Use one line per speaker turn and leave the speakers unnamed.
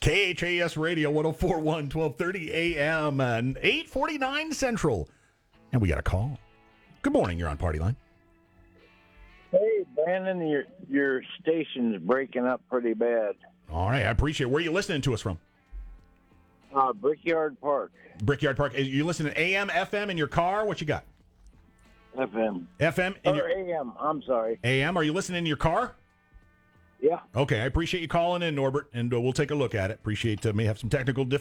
KHAS Radio 104.1, 1230 AM, and 8:49 Central. And we got a call. Good morning. You're on Party Line.
Hey, Brandon, your station's breaking up pretty bad.
All right. I appreciate it. Where are you listening to us from?
Brickyard Park.
Brickyard Park. Are you listening to AM, FM in your car? What you got?
FM.
FM? In
Or AM, I'm sorry.
AM? Are you listening in your car?
Yeah.
Okay. I appreciate you calling in, Norbert, and we'll take a look at it. Appreciate may have some technical difficulties.